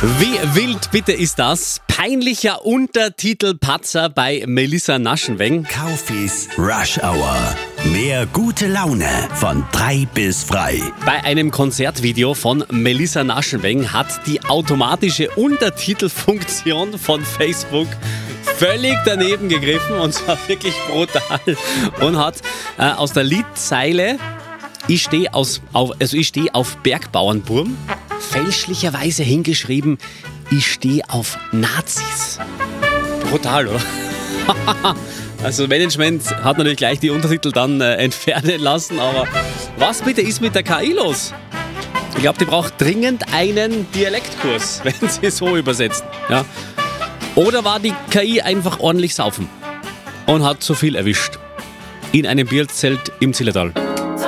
Wie wild bitte ist das? Peinlicher Untertitelpatzer bei Melissa Naschenweng. Kaufis Rush Hour. Mehr gute Laune von 3 bis frei. Bei einem Konzertvideo von Melissa Naschenweng hat die automatische Untertitelfunktion von Facebook völlig daneben gegriffen, und zwar wirklich brutal, und hat aus der Liedzeile Ich stehe auf Bergbauernburm fälschlicherweise hingeschrieben, ich stehe auf Nazis. Brutal, oder? Also Management hat natürlich gleich die Untertitel dann entfernen lassen, aber was bitte ist mit der KI los? Ich glaube, die braucht dringend einen Dialektkurs, wenn sie so übersetzt. Ja. Oder war die KI einfach ordentlich saufen und hat zu viel erwischt in einem Bierzelt im Zillertal?